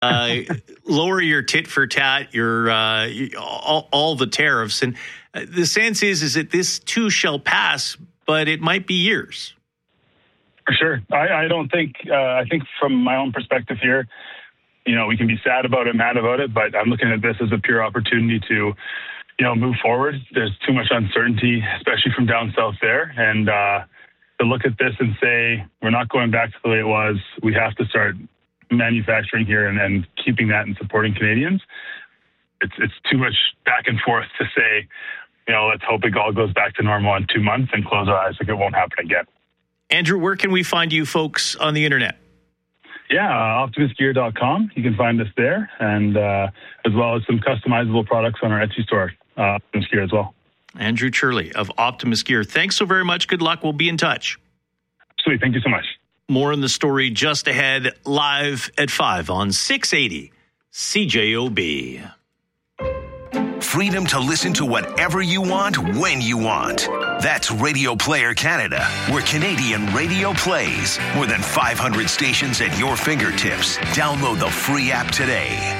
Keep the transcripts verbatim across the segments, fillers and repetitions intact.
uh, lower your tit for tat, your uh, all, all the tariffs. And uh, the sense is, is that this too shall pass, but it might be years. For sure. I, I don't think, uh, I think from my own perspective here, you know, we can be sad about it, mad about it, but I'm looking at this as a pure opportunity to, you know, move forward. There's too much uncertainty, especially from down south there. And uh, to look at this and say, we're not going back to the way it was. We have to start manufacturing here and, and keeping that and supporting Canadians. It's it's too much back and forth to say, you know, let's hope it all goes back to normal in two months and close our eyes like it won't happen again. Andrew, where can we find you folks on the internet? Yeah, uh, optimus gear dot com. You can find us there, and uh, as well as some customizable products on our Etsy store, uh, Optimus Gear as well. Andrew Churley of Optimus Gear. Thanks so very much. Good luck. We'll be in touch. Sweet. Thank you so much. More in the story just ahead, live at five on six eighty C J O B. Freedom to listen to whatever you want, when you want. That's Radio Player Canada, where Canadian radio plays. More than five hundred stations at your fingertips. Download the free app today.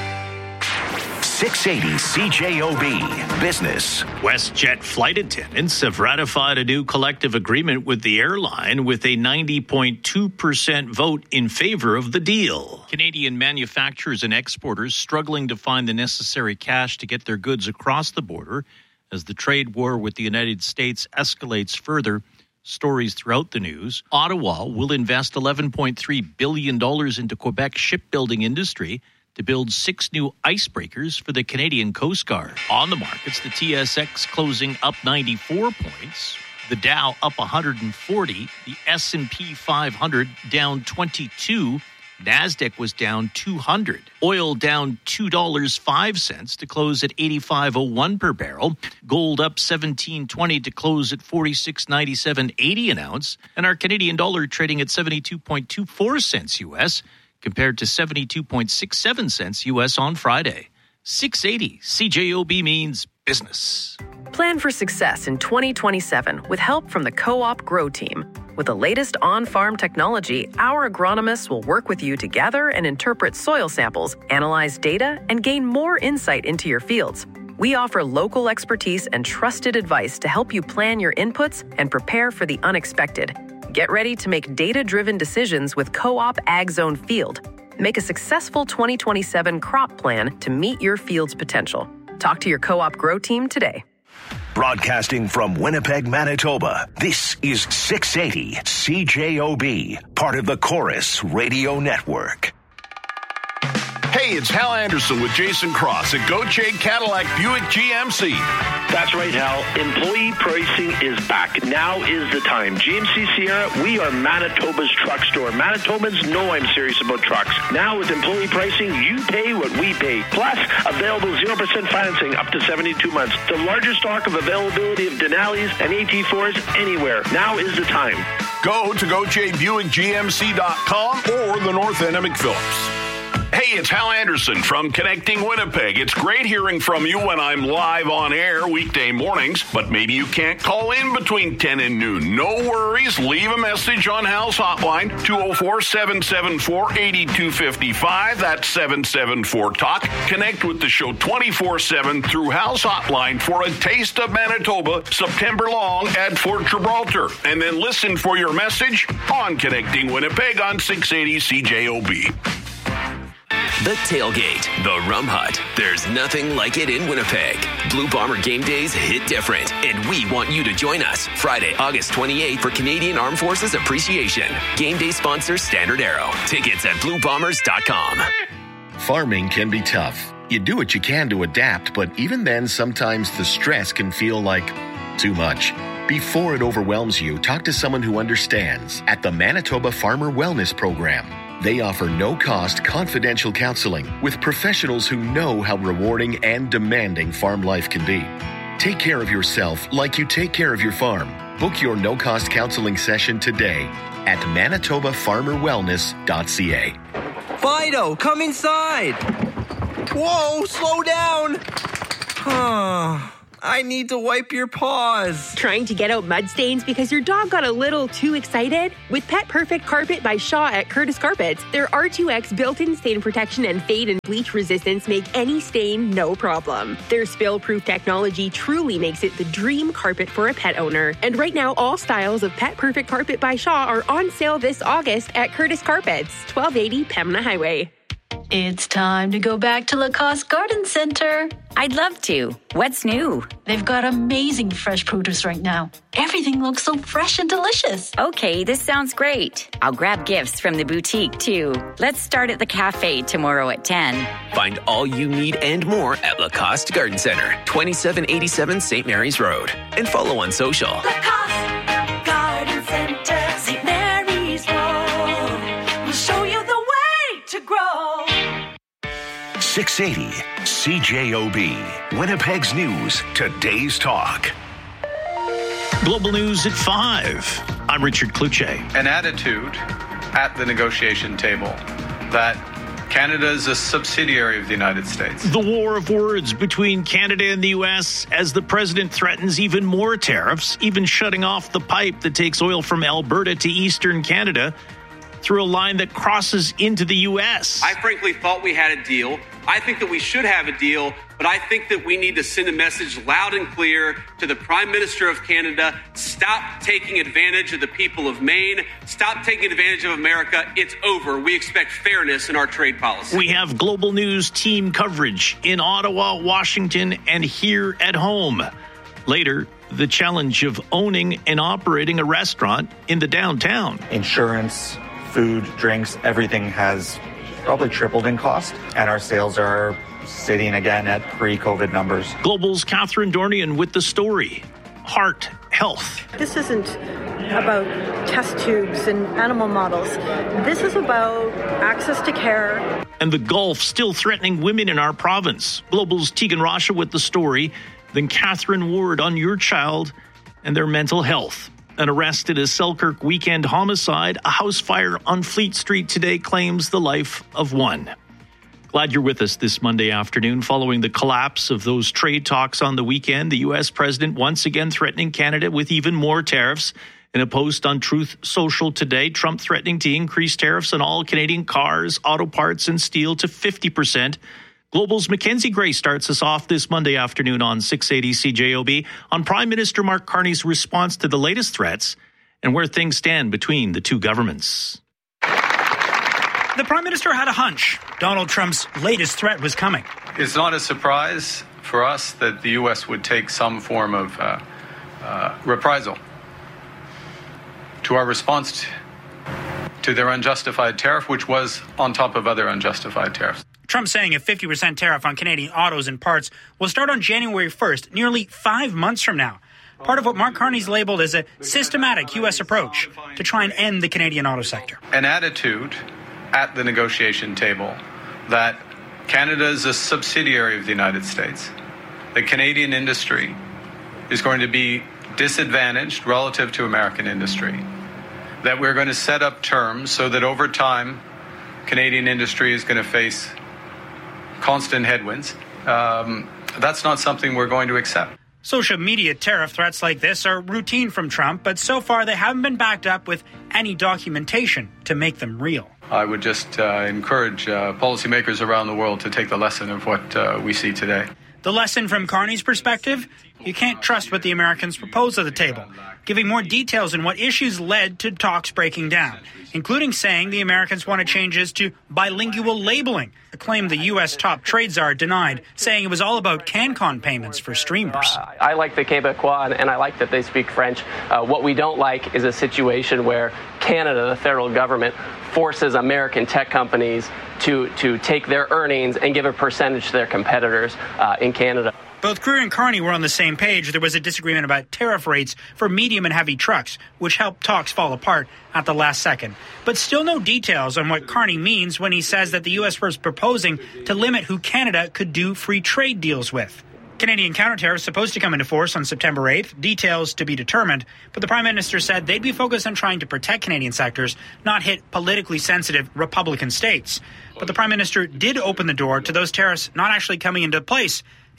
six eighty C J O B Business. WestJet flight attendants have ratified a new collective agreement with the airline with a ninety point two percent vote in favor of the deal. Canadian manufacturers and exporters struggling to find the necessary cash to get their goods across the border as the trade war with the United States escalates further. Stories throughout the news. Ottawa will invest eleven point three billion dollars into Quebec's shipbuilding industry to build six new icebreakers for the Canadian Coast Guard. On the markets, the T S X closing up ninety-four points, the Dow up one hundred forty, the S and P five hundred down twenty-two, NASDAQ was down two hundred. Oil down two dollars and five cents to close at eighty-five oh one per barrel. Gold up seventeen twenty to close at forty-six ninety-seven eighty an ounce. And our Canadian dollar trading at seventy-two point two four cents U S compared to seventy-two point six seven cents U S on Friday. six eighty C J O B means business. Plan for success in twenty twenty-seven with help from the Co-op Grow Team. With the latest on-farm technology, our agronomists will work with you to gather and interpret soil samples, analyze data, and gain more insight into your fields. We offer local expertise and trusted advice to help you plan your inputs and prepare for the unexpected. Get ready to make data-driven decisions with Co-op Ag Zone Field. Make a successful twenty twenty-seven crop plan to meet your field's potential. Talk to your Co-op Grow Team today. Broadcasting from Winnipeg, Manitoba, this is six eighty C J O B, part of the Chorus Radio Network. Hey, it's Hal Anderson with Jason Cross at Gauthier Cadillac Buick G M C. That's right, Hal. Employee pricing is back. Now is the time. G M C Sierra, we are Manitoba's truck store. Manitobans know I'm serious about trucks. Now with employee pricing, you pay what we pay. Plus, available zero percent financing up to seventy-two months. The largest stock of availability of Denali's and A T fours anywhere. Now is the time. Go to Gauthier Buick G M C dot com or the North End of McPhillips. Hey, it's Hal Anderson from Connecting Winnipeg. It's great hearing from you when I'm live on air weekday mornings, but maybe you can't call in between ten and noon. No worries. Leave a message on Hal's hotline, two oh four, seven seven four, eight two five five. That's seven seven four talk. Connect with the show twenty-four seven through Hal's hotline for a taste of Manitoba September long at Fort Gibraltar. And then listen for your message on Connecting Winnipeg on six eighty C J O B. The Tailgate, the Rum Hut. There's nothing like it in Winnipeg. Blue Bomber game days hit different, and we want you to join us Friday, August twenty-eighth for Canadian Armed Forces Appreciation. Game day sponsor Standard Arrow. Tickets at blue bombers dot com. Farming can be tough. You do what you can to adapt, but even then, sometimes the stress can feel like too much. Before it overwhelms you, talk to someone who understands at the Manitoba Farmer Wellness Program. They offer no-cost, confidential counseling with professionals who know how rewarding and demanding farm life can be. Take care of yourself like you take care of your farm. Book your no-cost counseling session today at manitoba farmer wellness dot c a. Fido, come inside. Whoa, slow down. I need to wipe your paws. Trying to get out mud stains because your dog got a little too excited? With Pet Perfect Carpet by Shaw at Curtis Carpets, their R two X built-in stain protection and fade and bleach resistance make any stain no problem. Their spill-proof technology truly makes it the dream carpet for a pet owner. And right now, all styles of Pet Perfect Carpet by Shaw are on sale this August at Curtis Carpets, twelve eighty Pembina Highway. It's time to go back to Lacoste Garden Center. I'd love to. What's new? They've got amazing fresh produce right now. Everything looks so fresh and delicious. Okay, this sounds great. I'll grab gifts from the boutique, too. Let's start at the cafe tomorrow at ten. Find all you need and more at Lacoste Garden Center, twenty-seven eighty-seven Saint Mary's Road. And follow on social. Lacoste Garden Center, Saint Mary's Road. We'll show you the way to grow. six eighty C J O B, Winnipeg's News, today's talk. Global News at five. I'm Richard Kluche. An attitude at the negotiation table that Canada is a subsidiary of the United States. The war of words between Canada and the U S as the president threatens even more tariffs, even shutting off the pipe that takes oil from Alberta to eastern Canada through a line that crosses into the U S. I frankly thought we had a deal. I think that we should have a deal, but I think that we need to send a message loud and clear to the Prime Minister of Canada. Stop taking advantage of the people of Maine. Stop taking advantage of America. It's over. We expect fairness in our trade policy. We have Global News team coverage in Ottawa, Washington, and here at home. Later, the challenge of owning and operating a restaurant in the downtown. Insurance, food, drinks, everything has probably tripled in cost, and our sales are sitting again at pre-COVID numbers. Global's Catherine Dornian with the story. Heart health. This isn't about test tubes and animal models. This is about access to care. And the Gulf still threatening women in our province. Global's Tegan Rasha with the story. Then Catherine Ward on your child and their mental health. An arrested a Selkirk weekend homicide. A house fire on Fleet Street today claims the life of one. Glad you're with us this Monday afternoon. Following the collapse of those trade talks on the weekend, the U S president once again threatening Canada with even more tariffs. In a post on Truth Social today, Trump threatening to increase tariffs on all Canadian cars, auto parts, and steel to fifty percent. Global's Mackenzie Gray starts us off this Monday afternoon on six eighty C J O B on Prime Minister Mark Carney's response to the latest threats and where things stand between the two governments. The Prime Minister had a hunch. Donald Trump's latest threat was coming. It's not a surprise for us that the U S would take some form of uh, uh, reprisal to our response to their unjustified tariff, which was on top of other unjustified tariffs. Trump saying a fifty percent tariff on Canadian autos and parts will start on January first, nearly five months from now. Part of what Mark Carney's labeled as a systematic U S approach to try and end the Canadian auto sector. An attitude at the negotiation table that Canada is a subsidiary of the United States. The Canadian industry is going to be disadvantaged relative to American industry. That we're going to set up terms so that over time, Canadian industry is going to face constant headwinds. Um, that's not something we're going to accept. Social media tariff threats like this are routine from Trump, but so far they haven't been backed up with any documentation to make them real. I would just uh, encourage uh, policymakers around the world to take the lesson of what uh, we see today. The lesson from Carney's perspective? You can't trust what the Americans propose at the table, giving more details on what issues led to talks breaking down, including saying the Americans wanted changes to bilingual labeling, a claim the U S top trade czar denied, saying it was all about CanCon payments for streamers. Uh, I like the Quebecois, and I like that they speak French. Uh, what we don't like is a situation where Canada, the federal government, forces American tech companies to, to take their earnings and give a percentage to their competitors uh, in Canada. Both Cruer and Carney were on the same page. There was a disagreement about tariff rates for medium and heavy trucks, which helped talks fall apart at the last second. But still no details on what Carney means when he says that the U S was proposing to limit who Canada could do free trade deals with. Canadian counter-tariffs supposed to come into force on September eighth, details to be determined, but the Prime Minister said they'd be focused on trying to protect Canadian sectors, not hit politically sensitive Republican states. But the Prime Minister did open the door to those tariffs not actually coming into place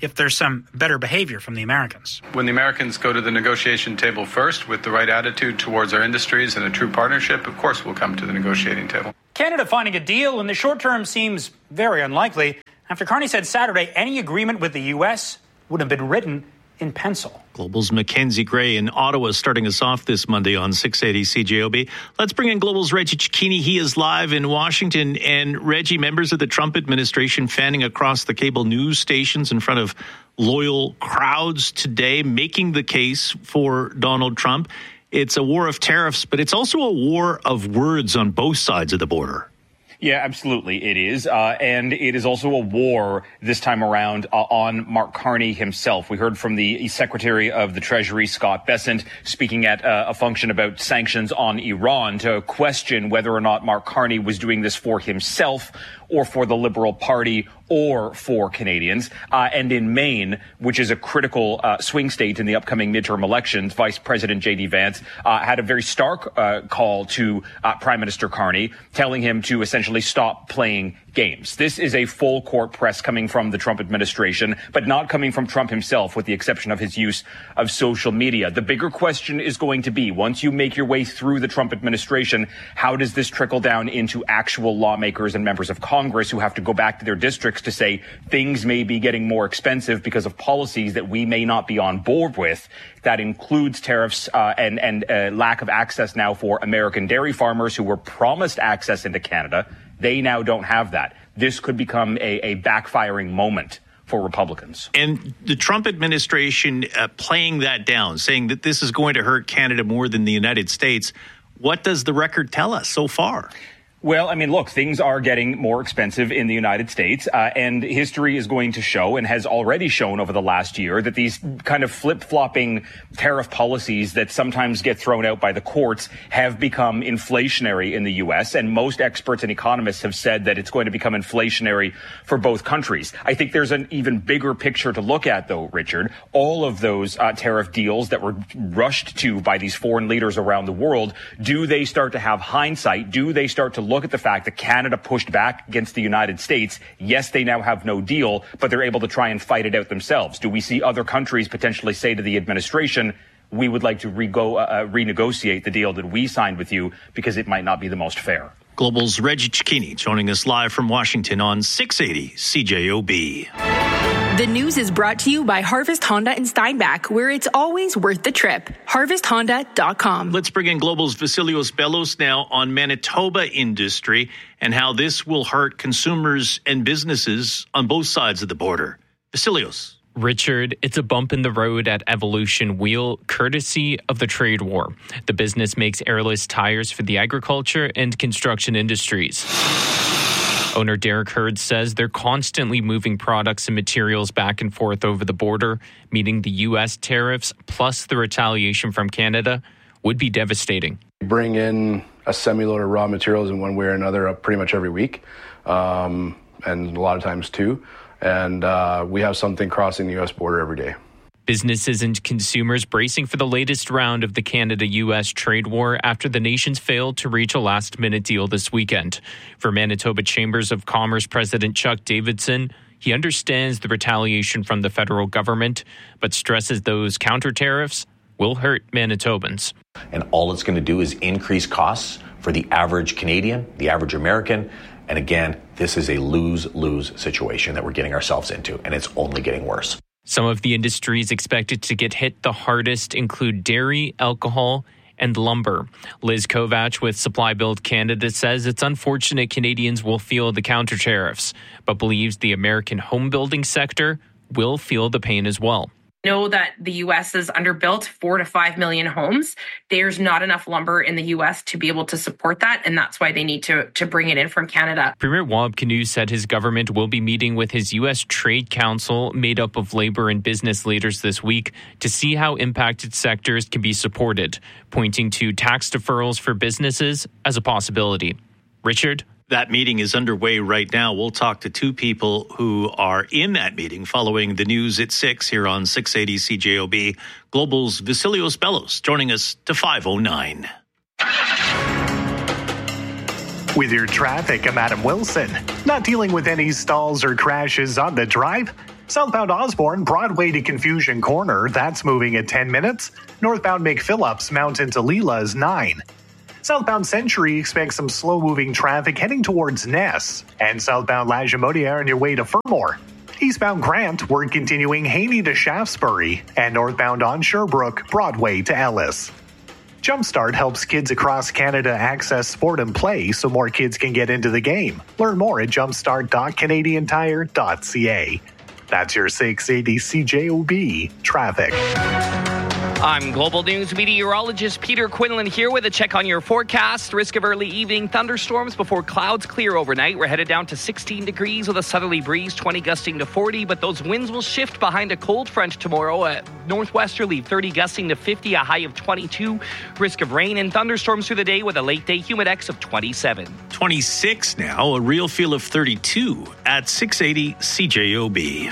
if there's some better behavior from the Americans. When the Americans go to the negotiation table first with the right attitude towards our industries and a true partnership, of course we'll come to the negotiating table. Canada finding a deal in the short term seems very unlikely after Carney said Saturday any agreement with the U S would have been written in pencil. Global's Mackenzie Gray in Ottawa starting us off this Monday on six eighty C J O B. Let's bring in Global's Reggie Cicchini. He is live in Washington. And Reggie, members of the Trump administration fanning across the cable news stations in front of loyal crowds today, making the case for Donald Trump. It's a war of tariffs, but it's also a war of words on both sides of the border. Yeah, absolutely, it is. Uh, and it is also a war this time around uh, on Mark Carney himself. We heard from the Secretary of the Treasury, Scott Bessent, speaking at uh, a function about sanctions on Iran to question whether or not Mark Carney was doing this for himself or for the Liberal Party or for Canadians. Uh, and in Maine, which is a critical uh, swing state in the upcoming midterm elections, Vice President J D Vance uh, had a very stark uh, call to uh, Prime Minister Carney, telling him to essentially stop playing games. This is a full court press coming from the Trump administration, but not coming from Trump himself, with the exception of his use of social media. The bigger question is going to be, once you make your way through the Trump administration, how does this trickle down into actual lawmakers and members of Congress who have to go back to their districts to say things may be getting more expensive because of policies that we may not be on board with? That includes tariffs uh, and, and uh, lack of access now for American dairy farmers who were promised access into Canada. They now don't have that. This could become a, a backfiring moment for Republicans. And the Trump administration uh, playing that down, saying that this is going to hurt Canada more than the United States. What does the record tell us so far? Well, I mean, look, things are getting more expensive in the United States, uh, and history is going to show and has already shown over the last year that these kind of flip-flopping tariff policies that sometimes get thrown out by the courts have become inflationary in the U S, and most experts and economists have said that it's going to become inflationary for both countries. I think there's an even bigger picture to look at, though, Richard. All of those uh, tariff deals that were rushed to by these foreign leaders around the world, do they start to have hindsight? Do they start to look at the fact that Canada pushed back against the United States? Yes, they now have no deal, but they're able to try and fight it out themselves. Do we see other countries potentially say to the administration, we would like to re-go, uh, renegotiate the deal that we signed with you because it might not be the most fair? Global's Reggie Cicchini joining us live from Washington on six eighty C J O B. The news is brought to you by Harvest Honda in Steinbach, where it's always worth the trip. harvest honda dot com. Let's bring in Global's Vasilios Bellos now on Manitoba industry and how this will hurt consumers and businesses on both sides of the border. Vasilios. Richard, it's a bump in the road at Evolution Wheel, courtesy of the trade war. The business makes airless tires for the agriculture and construction industries. Owner Derek Hurd says they're constantly moving products and materials back and forth over the border, meaning the U S tariffs plus the retaliation from Canada would be devastating. We bring in a semi-load of raw materials in one way or another up pretty much every week, um, and a lot of times too. And uh, we have something crossing the U S border every day. Businesses and consumers bracing for the latest round of the Canada-U S trade war after the nations failed to reach a last-minute deal this weekend. For Manitoba Chambers of Commerce President Chuck Davidson, he understands the retaliation from the federal government, but stresses those counter tariffs will hurt Manitobans. And all it's going to do is increase costs for the average Canadian, the average American. And again, this is a lose-lose situation that we're getting ourselves into, and it's only getting worse. Some of the industries expected to get hit the hardest include dairy, alcohol, and lumber. Liz Kovach with Supply Build Canada says it's unfortunate Canadians will feel the counter tariffs, but believes the American home building sector will feel the pain as well. Know that the U S is underbuilt four to five million homes. There's not enough lumber in the U S to be able to support that, and that's why they need to, to bring it in from Canada. Premier Wab Kinew said his government will be meeting with his U S Trade Council, made up of labor and business leaders this week, to see how impacted sectors can be supported, pointing to tax deferrals for businesses as a possibility. Richard? That meeting is underway right now. We'll talk to two people who are in that meeting following the news at six here on six eighty C J O B. Global's Vasilios Bellos joining us to five oh nine. With your traffic, I'm Adam Wilson. Not dealing with any stalls or crashes on the drive? Southbound Osborne, Broadway to Confusion Corner, that's moving at ten minutes. Northbound McPhillips, Mountain to Leela is nine. Southbound Century expects some slow-moving traffic heading towards Ness. And southbound La Jamodiere on your way to Fermor. Eastbound Grant, we're continuing Haney to Shaftesbury. And northbound on Sherbrooke, Broadway to Ellis. Jumpstart helps kids across Canada access sport and play so more kids can get into the game. Learn more at jumpstart dot canadian tire dot c a. That's your six eighty C J O B traffic. I'm Global News meteorologist Peter Quinlan here with a check on your forecast. Risk of early evening thunderstorms before clouds clear overnight. We're headed down to sixteen degrees with a southerly breeze, twenty gusting to forty, but those winds will shift behind a cold front tomorrow. A northwesterly thirty gusting to fifty, a high of twenty-two. Risk of rain and thunderstorms through the day with a late day humidex of twenty-seven. twenty-six now, a real feel of thirty-two at six eighty C J O B.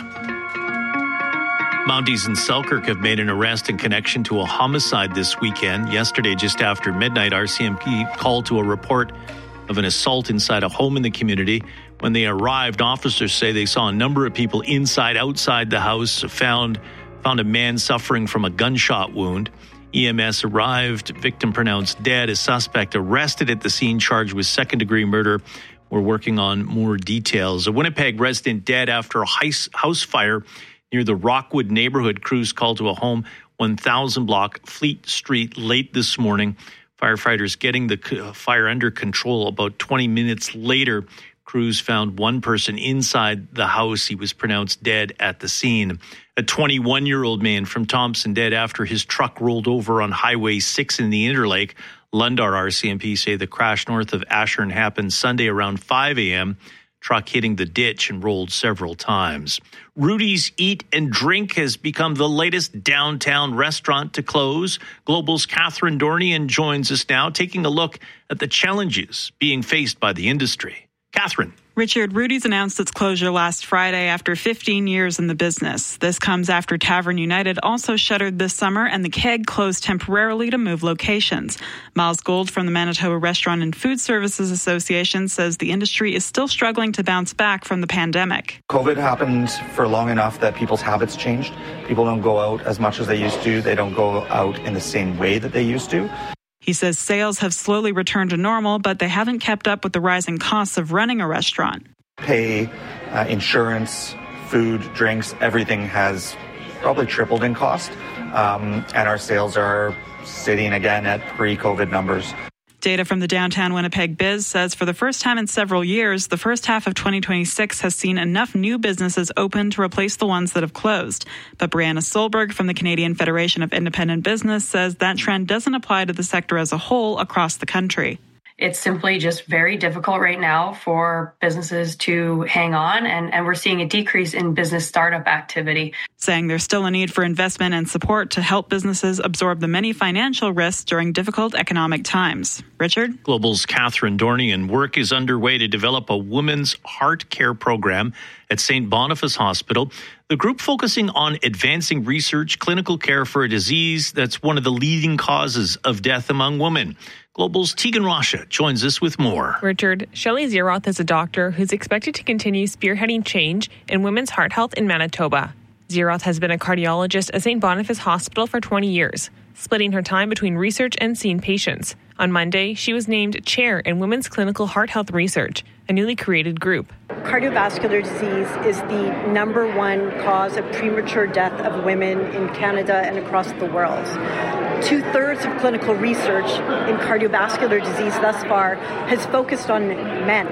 Mounties in Selkirk have made an arrest in connection to a homicide this weekend. Yesterday, just after midnight, R C M P called to a report of an assault inside a home in the community. When they arrived, officers say they saw a number of people inside, outside the house, found, found a man suffering from a gunshot wound. E M S arrived, victim pronounced dead, a suspect arrested at the scene, charged with second-degree murder. We're working on more details. A Winnipeg resident dead after a house fire near the Rockwood neighborhood. Crews called to a home, one thousand block Fleet Street, late this morning. Firefighters getting the fire under control. About twenty minutes later, crews found one person inside the house. He was pronounced dead at the scene. A twenty-one-year-old man from Thompson dead after his truck rolled over on Highway six in the Interlake. Lundar R C M P say the crash north of Ashern happened Sunday around five a.m., truck hitting the ditch and rolled several times. Rudy's Eat and Drink has become the latest downtown restaurant to close. Global's Catherine Dornian joins us now, taking a look at the challenges being faced by the industry. Catherine. Richard, Rudy's announced its closure last Friday after fifteen years in the business. This comes after Tavern United also shuttered this summer and the Keg closed temporarily to move locations. Miles Gold from the Manitoba Restaurant and Food Services Association says the industry is still struggling to bounce back from the pandemic. COVID happened for long enough that people's habits changed. People don't go out as much as they used to. They don't go out in the same way that they used to. He says sales have slowly returned to normal, but they haven't kept up with the rising costs of running a restaurant. Pay, uh, insurance, food, drinks, everything has probably tripled in cost. Um, and our sales are sitting again at pre-COVID numbers. Data from the Downtown Winnipeg Biz says for the first time in several years, the first half of twenty twenty-six has seen enough new businesses open to replace the ones that have closed. But Brianna Solberg from the Canadian Federation of Independent Business says that trend doesn't apply to the sector as a whole across the country. It's simply just very difficult right now for businesses to hang on, and, and we're seeing a decrease in business startup activity. Saying there's still a need for investment and support to help businesses absorb the many financial risks during difficult economic times. Richard? Global's Catherine Dornian. Work is underway to develop a women's heart care program at Saint Boniface Hospital. The group focusing on advancing research, clinical care for a disease that's one of the leading causes of death among women. Global's Tegan Rasha joins us with more. Richard, Shelley Zeroth is a doctor who's expected to continue spearheading change in women's heart health in Manitoba. Zeroth has been a cardiologist at Saint Boniface Hospital for twenty years, splitting her time between research and seeing patients. On Monday, she was named chair in Women's Clinical Heart Health Research, a newly created group. Cardiovascular disease is the number one cause of premature death of women in Canada and across the world. Two-thirds of clinical research in cardiovascular disease thus far has focused on men.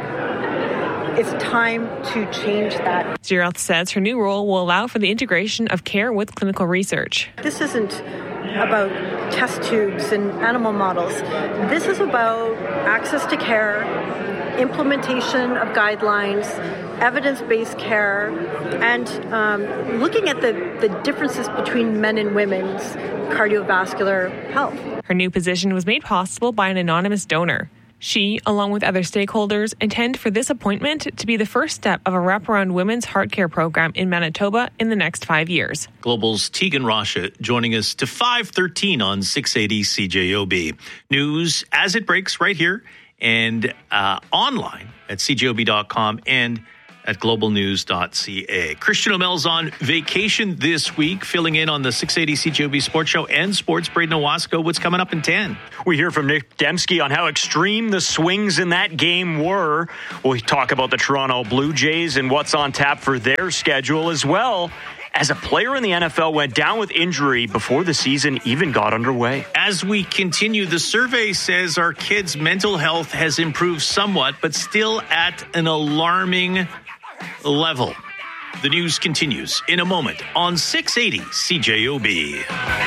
It's time to change that. Zeroth says her new role will allow for the integration of care with clinical research. This isn't about test tubes and animal models. This is about access to care, implementation of guidelines, evidence-based care, and um, looking at the, the differences between men and women's cardiovascular health. Her new position was made possible by an anonymous donor. She, along with other stakeholders, intend for this appointment to be the first step of a wraparound women's heart care program in Manitoba in the next five years. Global's Tegan Rasha joining us to five thirteen on six eighty C J O B. News as it breaks right here and uh, online at C J O B dot com and at global news dot c a. Christian O'Mel's on vacation this week, filling in on the six eighty C J O B Sports Show and Sports. Braden Owasco, what's coming up in ten? We hear from Nick Dembski on how extreme the swings in that game were. We'll talk about the Toronto Blue Jays and what's on tap for their schedule, as well as a player in the N F L went down with injury before the season even got underway. As we continue, the survey says our kids' mental health has improved somewhat, but still at an alarming level. The news continues in a moment on six eighty C J O B.